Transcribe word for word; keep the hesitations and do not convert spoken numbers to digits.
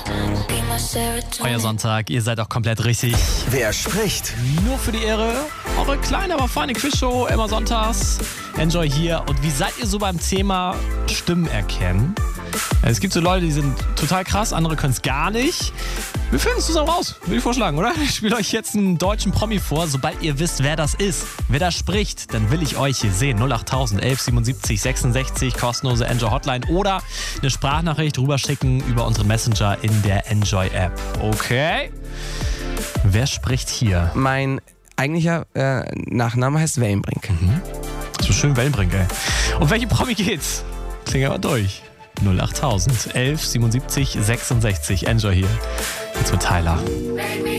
Euer Sonntag, ihr seid auch komplett richtig. Wer spricht? Nur für die Ehre, eure kleine, aber feine Quizshow, immer sonntags. Enjoy hier. Und wie seid ihr so beim Thema Stimmen erkennen? Es gibt so Leute, die sind total krass, andere können es gar nicht. Wir finden es zusammen raus, würde ich vorschlagen, oder? Ich spiele euch jetzt einen deutschen Promi vor. Sobald ihr wisst, wer das ist, wer da spricht, dann will ich euch hier sehen. null acht tausend elf siebenundsiebzig sechsundsechzig, kostenlose Enjoy Hotline oder eine Sprachnachricht rüberschicken über unsere Messenger in der Enjoy App. Okay? Wer spricht hier? Mein eigentlicher äh, Nachname heißt Wellenbrink. Mhm. So schön Wellenbrink, ey. Um welche Promi geht's? Klingt aber durch. null acht tausend elf siebenundsiebzig sechsundsechzig. Enjoy hier. Jetzt mit Tyler.